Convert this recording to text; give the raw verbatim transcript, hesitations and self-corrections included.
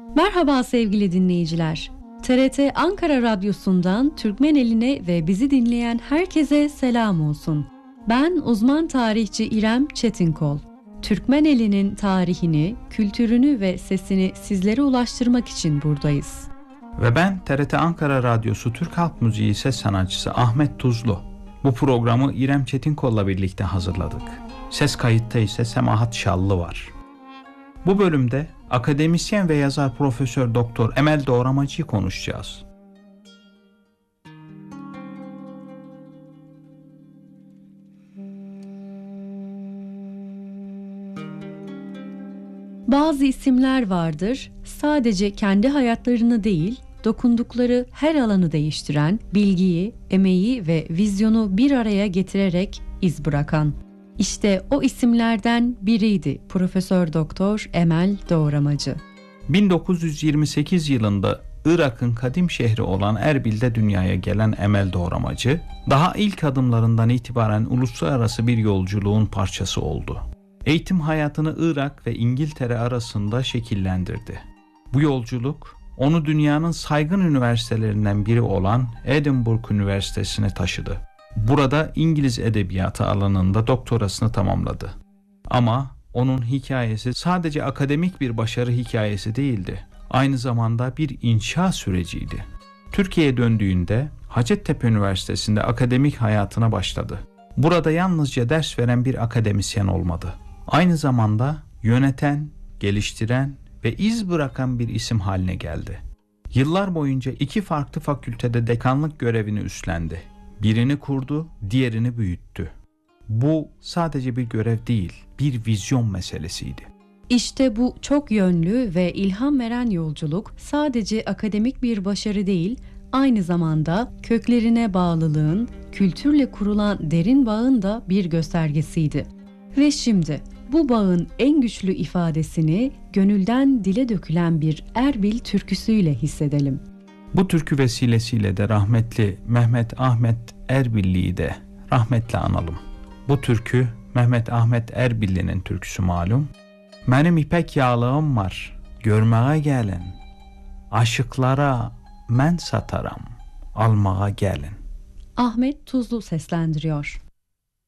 Merhaba sevgili dinleyiciler. T R T Ankara Radyosu'ndan Türkmen eline ve bizi dinleyen herkese selam olsun. Ben uzman tarihçi İrem Çetinkol. Türkmen elinin tarihini, kültürünü ve sesini sizlere ulaştırmak için buradayız. Ve ben T R T Ankara Radyosu Türk Halk Müziği ses sanatçısı Ahmet Tuzlu. Bu programı İrem Çetinkol'la birlikte hazırladık. Ses kayıtta ise Semahat Şallı var. Bu bölümde akademisyen ve yazar Profesör Doktor Emel Doğramacı'yı konuşacağız. Bazı isimler vardır, sadece kendi hayatlarını değil, dokundukları her alanı değiştiren, bilgiyi, emeği ve vizyonu bir araya getirerek iz bırakan. İşte o isimlerden biriydi Profesör Doktor Emel Doğramacı. bin dokuz yüz yirmi sekiz yılında Irak'ın kadim şehri olan Erbil'de dünyaya gelen Emel Doğramacı, daha ilk adımlarından itibaren uluslararası bir yolculuğun parçası oldu. Eğitim hayatını Irak ve İngiltere arasında şekillendirdi. Bu yolculuk onu dünyanın saygın üniversitelerinden biri olan Edinburgh Üniversitesi'ne taşıdı. Burada İngiliz edebiyatı alanında doktorasını tamamladı. Ama onun hikayesi sadece akademik bir başarı hikayesi değildi. Aynı zamanda bir inşa süreciydi. Türkiye'ye döndüğünde Hacettepe Üniversitesi'nde akademik hayatına başladı. Burada yalnızca ders veren bir akademisyen olmadı. Aynı zamanda yöneten, geliştiren ve iz bırakan bir isim haline geldi. Yıllar boyunca iki farklı fakültede dekanlık görevini üstlendi. Birini kurdu, diğerini büyüttü. Bu sadece bir görev değil, bir vizyon meselesiydi. İşte bu çok yönlü ve ilham veren yolculuk sadece akademik bir başarı değil, aynı zamanda köklerine bağlılığın, kültürle kurulan derin bağın da bir göstergesiydi. Ve şimdi bu bağın en güçlü ifadesini gönülden dile dökülen bir Erbil türküsüyle hissedelim. Bu türkü vesilesiyle de rahmetli Mehmet Ahmet Erbilli'yi de rahmetle analım. Bu türkü Mehmet Ahmet Erbilli'nin türküsü malum. Benim ipek yağlığım var, görmeye gelin. Aşıklara men sataram, almaya gelin. Ahmet Tuzlu seslendiriyor.